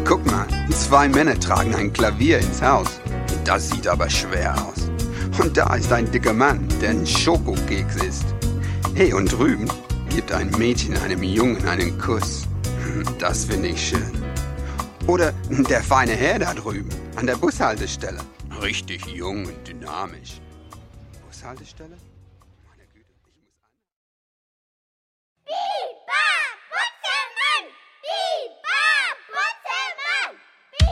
Guck mal, 2 Männer tragen ein Klavier ins Haus. Das sieht aber schwer aus. Und da ist ein dicker Mann, der einen Schokokeks isst. Hey, und drüben gibt ein Mädchen einem Jungen einen Kuss. Das finde ich schön. Oder der feine Herr da drüben, an der Bushaltestelle. Richtig jung und dynamisch. Bushaltestelle?